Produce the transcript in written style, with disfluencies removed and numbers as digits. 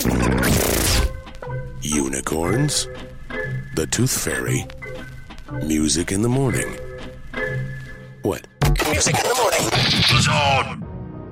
Unicorns, the Tooth Fairy, music in the morning. What? Music in the morning. The Zone!